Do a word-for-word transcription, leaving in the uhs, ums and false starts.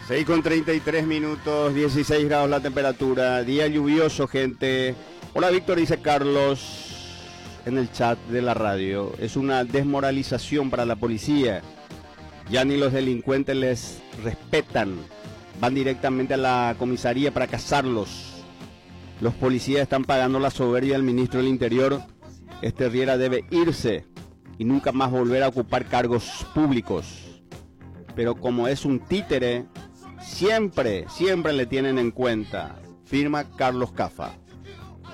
seis con treinta y tres minutos, dieciséis grados la temperatura, día lluvioso, gente. Hola, Víctor, dice Carlos en el chat de la radio. Es una desmoralización para la policía. Ya ni los delincuentes les respetan. Van directamente a la comisaría para cazarlos. Los policías están pagando la soberbia del ministro del Interior. Este Riera debe irse y nunca más volver a ocupar cargos públicos. Pero como es un títere, siempre, siempre le tienen en cuenta. Firma Carlos Cafa.